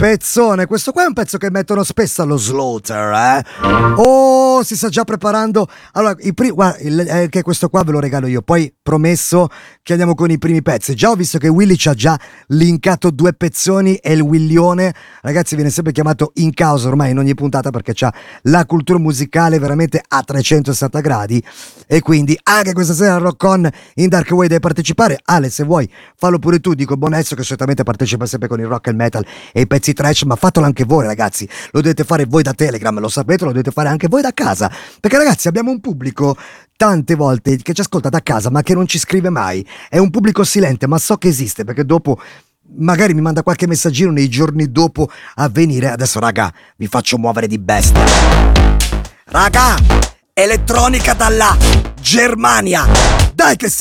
Pezzone, questo qua è un pezzo che mettono spesso allo Slaughter, Oh, si sta già preparando. Allora, guarda, che questo qua ve lo regalo io. Poi promesso che andiamo con i primi pezzi. Già ho visto che Willy ci ha già linkato 2 pezzoni e il Willione, ragazzi, viene sempre chiamato in causa ormai in ogni puntata perché c'ha la cultura musicale veramente a 360 gradi. E quindi anche questa sera al Rock On in Dark Way devi partecipare. Ale, se vuoi fallo pure tu. Dico Bonesso che solitamente partecipa sempre con il rock e il metal e i pezzi trash, ma fatelo anche voi, ragazzi. Lo dovete fare voi da Telegram, lo sapete, lo dovete fare anche voi da casa, perché ragazzi abbiamo un pubblico tante volte che ci ascolta da casa ma che non ci scrive mai. È un pubblico silente, ma so che esiste perché dopo magari mi manda qualche messaggino nei giorni dopo a venire. Adesso raga, vi faccio muovere di bestia, raga, elettronica dalla Germania, dai che